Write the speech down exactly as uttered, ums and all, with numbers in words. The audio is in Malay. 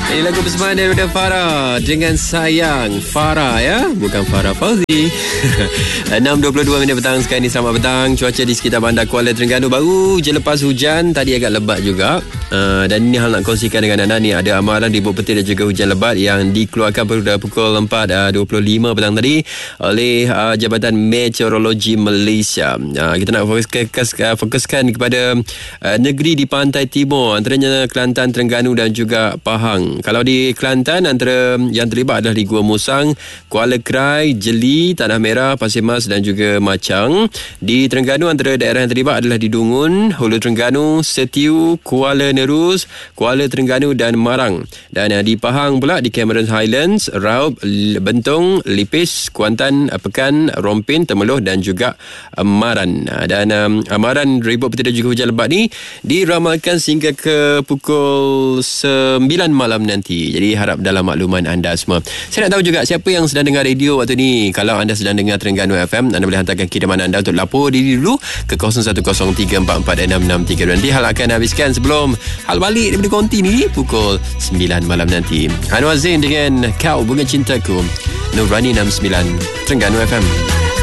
Ini lagu persembahan daripada Farah dengan Sayang. Farah ya, bukan Farah Fauzi. enam dua puluh dua minit petang sekarang ni. Selamat petang. Cuaca di sekitar bandar Kuala Terengganu baru je lepas hujan. Tadi agak lebat juga. Uh, dan ini hal nak kongsikan dengan anda ni. Ada amaran ribut petir dan juga hujan lebat yang dikeluarkan pada pukul empat dua puluh lima petang tadi oleh uh, Jabatan Meteorologi Malaysia. Uh, kita nak fokuskan, uh, fokuskan kepada uh, negeri di pantai timur, antaranya Kelantan, Terengganu dan juga Pahang. Kalau di Kelantan, antara yang terlibat adalah di Gua Musang, Kuala Krai, Jeli, Tanah Merah, Pasir Mas dan juga Macang. Di Terengganu, antara daerah yang terlibat adalah di Dungun, Hulu Terengganu, Setiu, Kuala Nerus, Kuala Terengganu dan Marang. Dan uh, di Pahang pula, di Cameron Highlands, Raub, Bentong, Lipis, Kuantan, Pekan, Rompin, Temeloh dan juga uh, Maran. Uh, dan um, amaran ribut petir dan juga hujan lebat ni diramalkan sehingga ke pukul sembilan malam nanti. Jadi harap dalam makluman anda semua. Saya nak tahu juga siapa yang sedang dengar radio waktu ni. Kalau anda sedang dengar Terengganu F M, anda boleh hantarkan kiriman anda untuk lapor diri dulu ke kosong satu kosong tiga empat empat enam enam tiga dua. Nanti hal akan habiskan sebelum hal balik daripada konti ni pukul sembilan malam nanti. Anwar Zain dengan Kau Bunga Cintaku, Nurani enam sembilan Terengganu F M.